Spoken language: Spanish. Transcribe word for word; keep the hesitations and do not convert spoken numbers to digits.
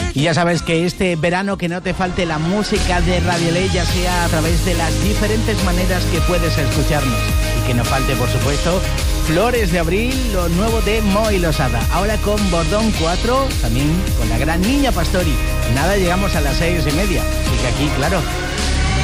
Y ya sabes que este verano que no te falte la música de Radio Ley, ya sea a través de las diferentes maneras que puedes escucharnos. Y que no falte, por supuesto, Flores de Abril, lo nuevo de Moy Losada. Ahora con Bordón cuatro, también con la gran Niña Pastori. Nada, llegamos a las seis y media. Así que aquí, claro,